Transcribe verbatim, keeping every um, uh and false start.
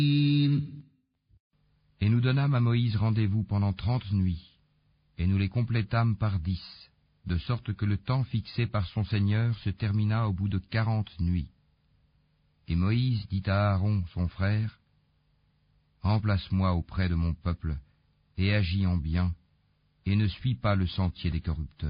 Et nous donnâmes à Moïse rendez-vous pendant trente nuits, et nous les complétâmes par dix, de sorte que le temps fixé par son Seigneur se termina au bout de quarante nuits. Et Moïse dit à Aaron, son frère, « Remplace-moi auprès de mon peuple, et agis en bien, et ne suis pas le sentier des corrupteurs. »